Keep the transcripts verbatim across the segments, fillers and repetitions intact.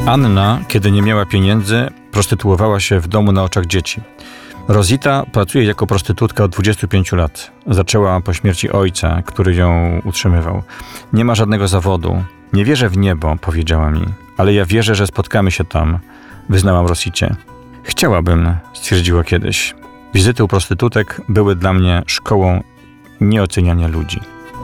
Anna, kiedy nie miała pieniędzy, prostytuowała się w domu na oczach dzieci. Rosita pracuje jako prostytutka od dwudziestu pięciu lat. Zaczęła po śmierci ojca, który ją utrzymywał. Nie ma żadnego zawodu. Nie wierzę w niebo, powiedziała mi, ale ja wierzę, że spotkamy się tam, wyznałam Rosicie. Chciałabym, stwierdziła kiedyś. Wizyty u prostytutek były dla mnie szkołą nieoceniania ludzi.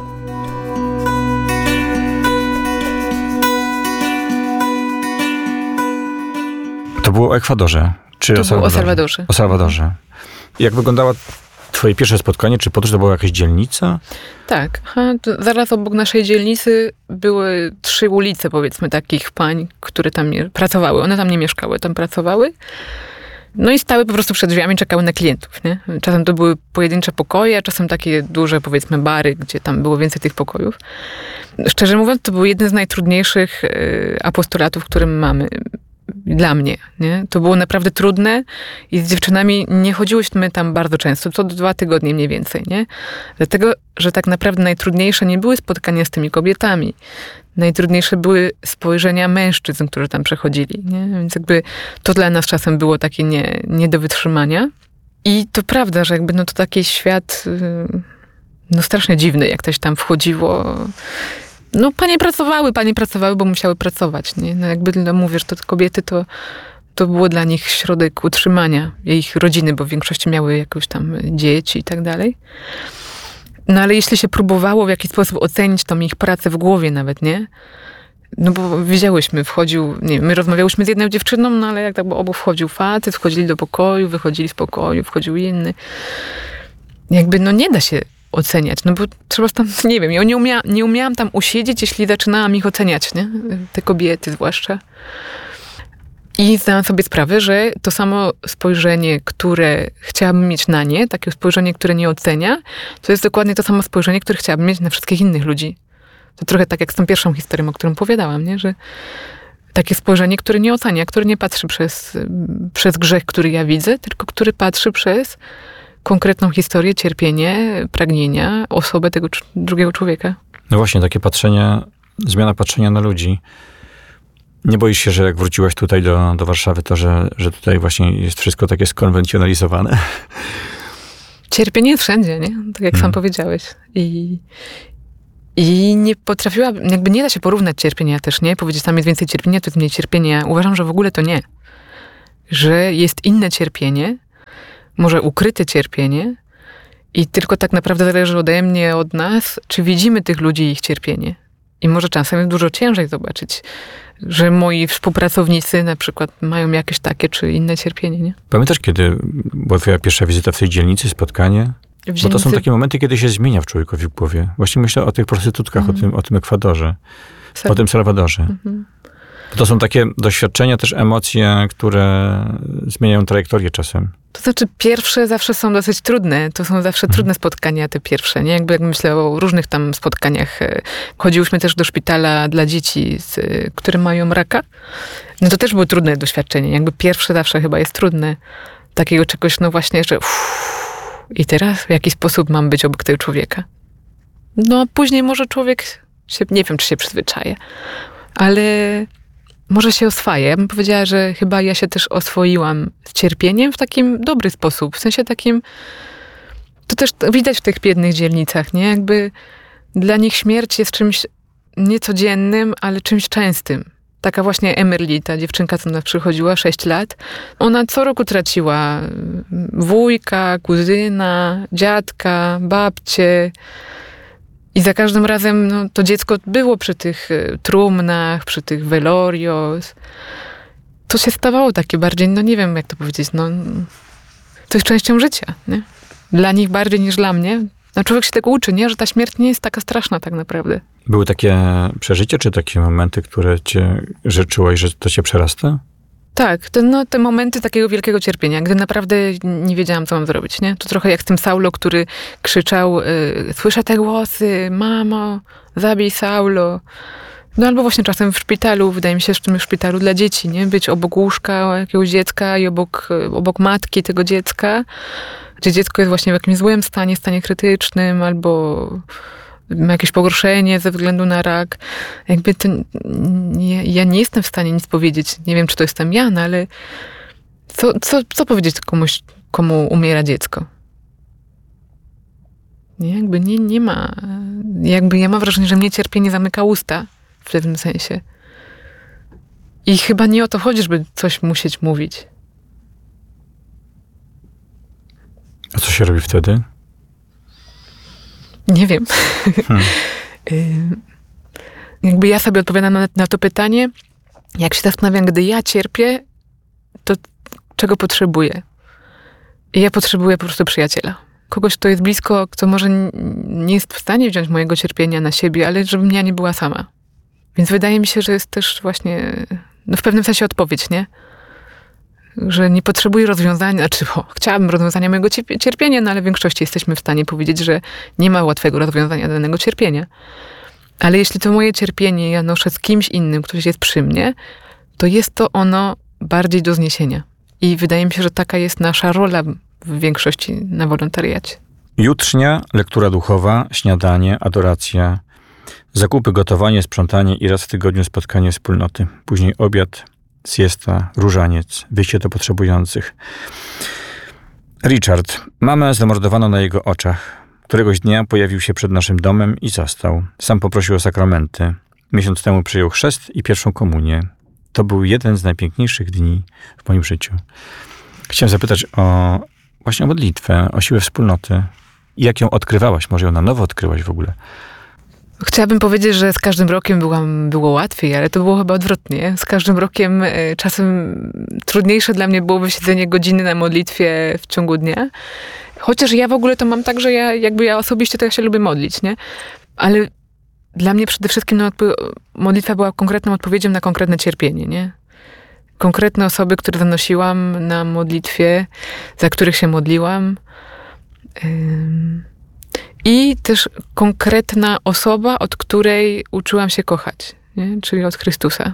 To było o Ekwadorze. Czy to o było o Salwadorze? Salwadorze. O Salwadorze. Jak wyglądało twoje pierwsze spotkanie? Czy podróż to była jakaś dzielnica? Tak. Aha, zaraz obok naszej dzielnicy były trzy ulice, powiedzmy, takich pań, które tam pracowały. One tam nie mieszkały, tam pracowały. No i stały po prostu przed drzwiami, czekały na klientów, nie? Czasem to były pojedyncze pokoje, a czasem takie duże, powiedzmy, bary, gdzie tam było więcej tych pokojów. Szczerze mówiąc, to był jeden z najtrudniejszych y, apostolatów, które mamy. Dla mnie, nie? To było naprawdę trudne i z dziewczynami nie chodziłyśmy tam bardzo często, co dwa tygodnie mniej więcej, nie? Dlatego, że tak naprawdę najtrudniejsze nie były spotkania z tymi kobietami. Najtrudniejsze były spojrzenia mężczyzn, którzy tam przechodzili, nie? Więc jakby to dla nas czasem było takie nie, nie do wytrzymania. I to prawda, że jakby no to taki świat no strasznie dziwny, jak ktoś tam wchodziło. No panie pracowały, panie pracowały, bo musiały pracować, nie? No jakby no, mówisz, to kobiety to, to było dla nich środek utrzymania ich rodziny, bo w większości miały jakieś tam dzieci i tak dalej. No ale jeśli się próbowało w jakiś sposób ocenić tą ich pracę w głowie nawet, nie? No bo widziałyśmy, wchodził, nie my rozmawiałyśmy z jedną dziewczyną, no ale jak tak bo obok wchodził facet, wchodzili do pokoju, wychodzili z pokoju, wchodził inny. Jakby no nie da się oceniać, no bo trzeba tam, nie wiem, ja nie, umia, nie umiałam tam usiedzieć, jeśli zaczynałam ich oceniać, nie? Te kobiety zwłaszcza. I zdałam sobie sprawę, że to samo spojrzenie, które chciałabym mieć na nie, takie spojrzenie, które nie ocenia, to jest dokładnie to samo spojrzenie, które chciałabym mieć na wszystkich innych ludzi. To trochę tak jak z tą pierwszą historią, o którym opowiadałam, nie? Że takie spojrzenie, które nie ocenia, które nie patrzy przez, przez grzech, który ja widzę, tylko który patrzy przez konkretną historię, cierpienie, pragnienia, osobę tego drugiego człowieka. No właśnie, takie patrzenie, zmiana patrzenia na ludzi. Nie boisz się, że jak wróciłaś tutaj do, do Warszawy, to że, że tutaj właśnie jest wszystko takie skonwencjonalizowane? Cierpienie jest wszędzie, nie? Tak jak hmm. sam powiedziałeś. I, I nie potrafiła, jakby nie da się porównać cierpienia też, nie? Powiedzieć, tam jest więcej cierpienia, to jest mniej cierpienia. Uważam, że w ogóle to nie. Że jest inne cierpienie, może ukryte cierpienie i tylko tak naprawdę zależy ode mnie, od nas, czy widzimy tych ludzi i ich cierpienie. I może czasem jest dużo ciężej zobaczyć, że moi współpracownicy na przykład mają jakieś takie czy inne cierpienie, nie? Pamiętasz, kiedy była twoja pierwsza wizyta w tej dzielnicy, spotkanie? W Bo to są takie momenty, kiedy się zmienia w człowiekowi w głowie. Właśnie myślę o tych prostytutkach, mm. o, tym, o tym Ekwadorze, Sal- o tym Salwadorze. Mm-hmm. To są takie doświadczenia, też emocje, które zmieniają trajektorię czasem. To znaczy pierwsze zawsze są dosyć trudne. To są zawsze trudne spotkania, te pierwsze, nie? Jakby jak myślę o różnych tam spotkaniach. Chodziłyśmy też do szpitala dla dzieci, z, które mają raka. No to też było trudne doświadczenie. Jakby pierwsze zawsze chyba jest trudne. Takiego czegoś, no właśnie, że uff, i teraz w jaki sposób mam być obok tego człowieka? No a później może człowiek się, nie wiem, czy się przyzwyczaja, ale może się oswaja. Ja bym powiedziała, że chyba ja się też oswoiłam z cierpieniem w takim dobry sposób. W sensie takim, to też widać w tych biednych dzielnicach, nie? Jakby dla nich śmierć jest czymś niecodziennym, ale czymś częstym. Taka właśnie Emerli, ta dziewczynka, co nas przychodziła, sześć lat. Ona co roku traciła wujka, kuzyna, dziadka, babcię. I za każdym razem no, to dziecko było przy tych trumnach, przy tych velorios. To się stawało takie bardziej, no nie wiem jak to powiedzieć, no to jest częścią życia, nie? Dla nich bardziej niż dla mnie. No człowiek się tego uczy, nie? Że ta śmierć nie jest taka straszna tak naprawdę. Były takie przeżycia, czy takie momenty, które cię, że czułaś, że to cię przerasta? Tak, to, no, te momenty takiego wielkiego cierpienia, gdy naprawdę nie wiedziałam, co mam zrobić, nie? To trochę jak z tym Saulo, który krzyczał, y, słyszę te głosy, mamo, zabij Saulo. No albo właśnie czasem w szpitalu, wydaje mi się, że w tym szpitalu dla dzieci, nie? Być obok łóżka jakiegoś dziecka i obok, obok matki tego dziecka, gdzie dziecko jest właśnie w jakimś złym stanie, stanie krytycznym, albo ma jakieś pogorszenie ze względu na rak. Jakby to nie, ja nie jestem w stanie nic powiedzieć. Nie wiem, czy to jestem ja, no ale co, co, co powiedzieć komuś, komu umiera dziecko? Nie, jakby nie, nie ma. Jakby ja mam wrażenie, że mnie cierpienie zamyka usta w pewnym sensie. I chyba nie o to chodzi, żeby coś musieć mówić. A co się robi wtedy? Nie wiem. Hmm. Jakby ja sobie odpowiadam na, na to pytanie, jak się zastanawiam, gdy ja cierpię, to czego potrzebuję? I ja potrzebuję po prostu przyjaciela. Kogoś, kto jest blisko, kto może nie jest w stanie wziąć mojego cierpienia na siebie, ale żebym ja nie była sama. Więc wydaje mi się, że jest też właśnie, no w pewnym sensie odpowiedź, nie? Że nie potrzebuję rozwiązania, znaczy bo chciałabym rozwiązania mojego cierpienia, no ale w większości jesteśmy w stanie powiedzieć, że nie ma łatwego rozwiązania danego cierpienia. Ale jeśli to moje cierpienie ja noszę z kimś innym, ktoś jest przy mnie, to jest to ono bardziej do zniesienia. I wydaje mi się, że taka jest nasza rola w większości na wolontariacie. Jutrznia, lektura duchowa, śniadanie, adoracja, zakupy, gotowanie, sprzątanie i raz w tygodniu spotkanie wspólnoty. Później obiad, siesta, różaniec, wyjście do potrzebujących. Richard. Mamę zamordowano na jego oczach. Któregoś dnia pojawił się przed naszym domem i został. Sam poprosił o sakramenty. Miesiąc temu przyjął chrzest i pierwszą komunię. To był jeden z najpiękniejszych dni w moim życiu. Chciałem zapytać o właśnie o modlitwę, o siłę wspólnoty. Jak ją odkrywałaś? Może ją na nowo odkryłaś w ogóle? Chciałabym powiedzieć, że z każdym rokiem byłam, było łatwiej, ale to było chyba odwrotnie. Z każdym rokiem y, czasem trudniejsze dla mnie byłoby siedzenie godziny na modlitwie w ciągu dnia. Chociaż ja w ogóle to mam tak, że ja jakby ja osobiście to ja się lubię modlić, nie? Ale dla mnie przede wszystkim no, modlitwa była konkretną odpowiedzią na konkretne cierpienie, nie? Konkretne osoby, które zanosiłam na modlitwie, za których się modliłam. Ym... I też konkretna osoba, od której uczyłam się kochać, nie? Czyli od Chrystusa.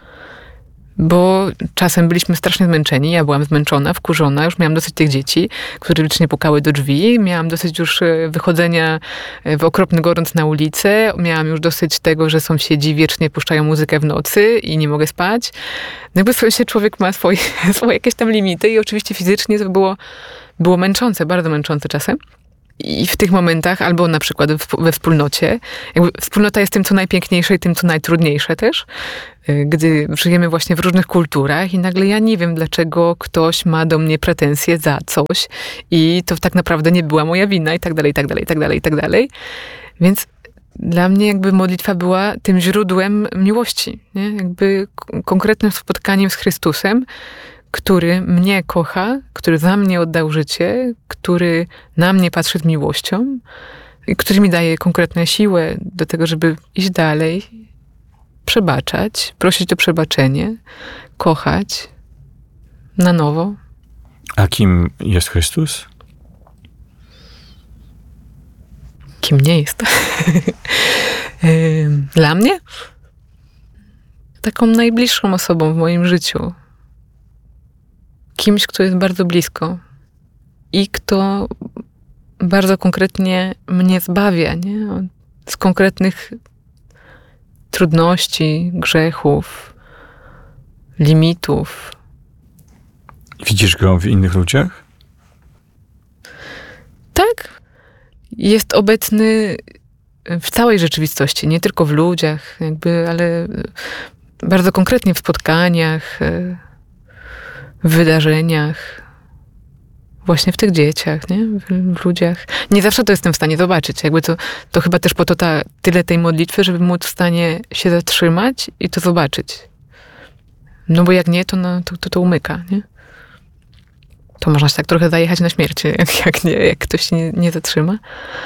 Bo czasem byliśmy strasznie zmęczeni, ja byłam zmęczona, wkurzona, już miałam dosyć tych dzieci, które licznie pukały do drzwi, miałam dosyć już wychodzenia w okropny gorąc na ulicę, miałam już dosyć tego, że sąsiedzi wiecznie puszczają muzykę w nocy i nie mogę spać. No jakby w sensie człowiek ma swoje, swoje jakieś tam limity i oczywiście fizycznie to było, było męczące, bardzo męczące czasem. I w tych momentach, albo na przykład we wspólnocie, jakby wspólnota jest tym, co najpiękniejsze i tym, co najtrudniejsze też, gdy żyjemy właśnie w różnych kulturach i nagle ja nie wiem, dlaczego ktoś ma do mnie pretensje za coś i to tak naprawdę nie była moja wina i tak dalej, i tak dalej, i tak dalej, i tak dalej. Więc dla mnie jakby modlitwa była tym źródłem miłości, nie? Jakby konkretnym spotkaniem z Chrystusem, który mnie kocha, który za mnie oddał życie, który na mnie patrzy z miłością i który mi daje konkretną siłę do tego, żeby iść dalej, przebaczać, prosić o przebaczenie, kochać na nowo. A kim jest Chrystus? Kim nie jest? Dla mnie? Taką najbliższą osobą w moim życiu. Kimś, kto jest bardzo blisko i kto bardzo konkretnie mnie zbawia, nie? Z konkretnych trudności, grzechów, limitów. Widzisz go w innych ludziach? Tak. Jest obecny w całej rzeczywistości, nie tylko w ludziach, jakby, ale bardzo konkretnie w spotkaniach, w wydarzeniach, właśnie w tych dzieciach, nie? W, w ludziach. Nie zawsze to jestem w stanie zobaczyć. Jakby to, to chyba też po to ta, tyle tej modlitwy, żeby móc w stanie się zatrzymać i to zobaczyć. No bo jak nie, to, no, to, to, to umyka, nie? To można się tak trochę zajechać na śmierć, jak, jak, nie, jak ktoś się nie, nie zatrzyma.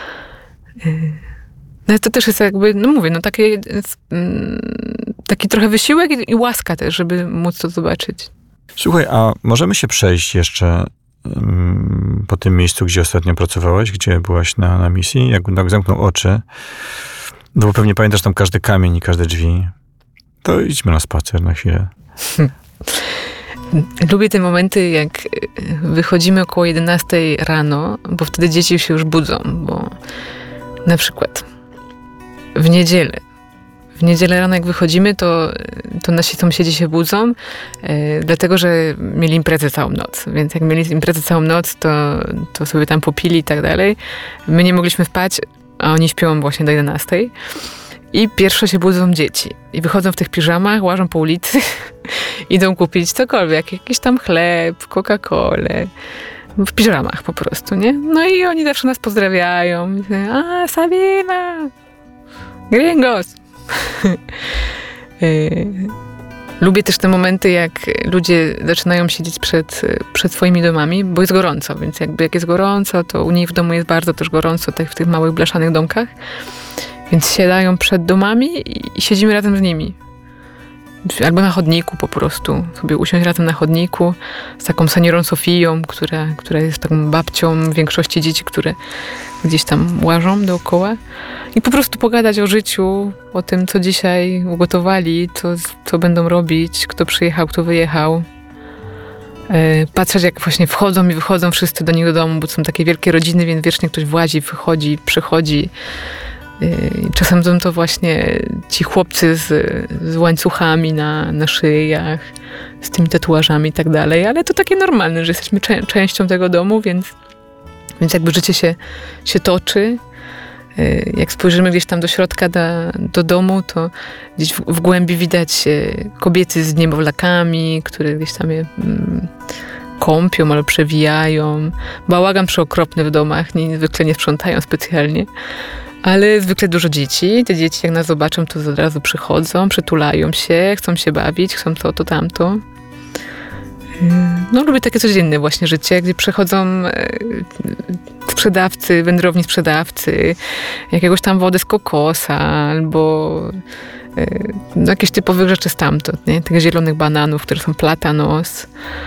No to też jest jakby, no mówię, no taki, taki trochę wysiłek i, i łaska też, żeby móc to zobaczyć. Słuchaj, a możemy się przejść jeszcze um, po tym miejscu, gdzie ostatnio pracowałaś, gdzie byłaś na, na misji? Jakbym tak zamknął oczy, no bo pewnie pamiętasz tam każdy kamień i każde drzwi. To idźmy na spacer na chwilę. Lubię te momenty, jak wychodzimy około jedenastej rano, bo wtedy dzieci się już budzą, bo na przykład w niedzielę. W niedzielę rano jak wychodzimy, to, to nasi sąsiedzi się budzą, e, dlatego, że mieli imprezę całą noc. Więc jak mieli imprezę całą noc, to, to sobie tam popili i tak dalej. My nie mogliśmy spać, a oni śpią właśnie do jedenastej. I pierwsze się budzą dzieci. I wychodzą w tych piżamach, łażą po ulicy, idą kupić cokolwiek, jakiś tam chleb, Coca-Colę. W piżamach po prostu, nie? No i oni zawsze nas pozdrawiają. A, Sabina! Gringos! Lubię też te momenty, jak ludzie zaczynają siedzieć przed, przed swoimi domami, bo jest gorąco, więc jakby jak jest gorąco, to u nich w domu jest bardzo też gorąco, tak w tych małych blaszanych domkach. Więc siadają przed domami i, i siedzimy razem z nimi. Albo na chodniku po prostu. Sobie usiąść razem na chodniku z taką seniorą Sofią, która, która jest taką babcią większości dzieci, które gdzieś tam łażą dookoła. I po prostu pogadać o życiu, o tym, co dzisiaj ugotowali, co, co będą robić, kto przyjechał, kto wyjechał. Yy, patrzeć, jak właśnie wchodzą i wychodzą wszyscy do nich do domu, bo są takie wielkie rodziny, więc wiecznie ktoś włazi, wychodzi, przychodzi. Czasem są to właśnie ci chłopcy z, z łańcuchami na, na szyjach, z tymi tatuażami i tak dalej, ale to takie normalne, że jesteśmy cze- częścią tego domu, więc, więc jakby życie się, się toczy. Jak spojrzymy gdzieś tam do środka do, do domu, to gdzieś w, w głębi widać kobiety z niemowlakami, które gdzieś tam je mm, kąpią albo przewijają. Bałagan przeokropny w domach, nie, zwykle nie sprzątają specjalnie. Ale zwykle dużo dzieci. Te dzieci jak nas zobaczą, to od razu przychodzą, przytulają się, chcą się bawić, chcą to, to, tamto. No lubię takie codzienne właśnie życie, gdzie przychodzą sprzedawcy, wędrowni sprzedawcy, jakiegoś tam wody z kokosa, albo no, jakieś typowych rzeczy stamtąd, nie? Tych zielonych bananów, które są platanos,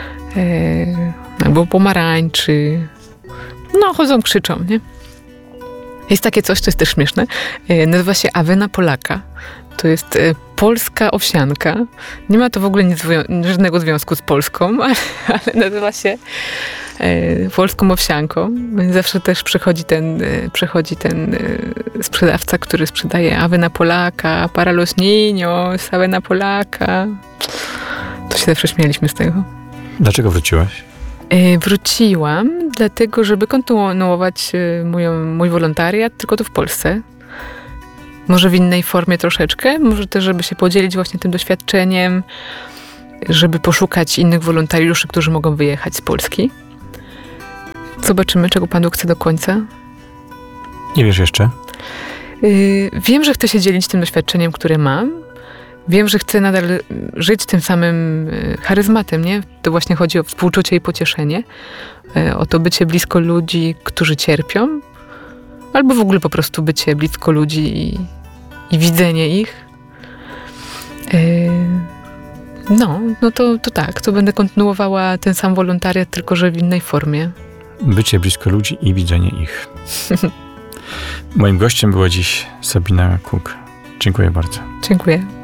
albo pomarańczy. No chodzą, krzyczą, nie? Jest takie coś, co jest też śmieszne. Nazywa się Avena Polaka. To jest polska owsianka. Nie ma to w ogóle nic, żadnego związku z Polską, ale, ale nazywa się polską owsianką. Zawsze też przychodzi ten, przychodzi ten sprzedawca, który sprzedaje Avena Polaka, para los niños, Avena Polaka. To się zawsze śmialiśmy z tego. Dlaczego wróciłaś? Wróciłam dlatego, żeby kontynuować mój, mój wolontariat, tylko to w Polsce. Może w innej formie troszeczkę, może też, żeby się podzielić właśnie tym doświadczeniem, żeby poszukać innych wolontariuszy, którzy mogą wyjechać z Polski. Zobaczymy, czego Pan Bóg chce do końca. Nie wiesz jeszcze? Wiem, że chcę się dzielić tym doświadczeniem, które mam. Wiem, że chcę nadal żyć tym samym charyzmatem, nie? To właśnie chodzi o współczucie i pocieszenie. O to bycie blisko ludzi, którzy cierpią. Albo w ogóle po prostu bycie blisko ludzi i, i widzenie ich. No, no to, to tak. To będę kontynuowała ten sam wolontariat, tylko że w innej formie. Bycie blisko ludzi i widzenie ich. Moim gościem była dziś Sabina Kuk. Dziękuję bardzo. Dziękuję.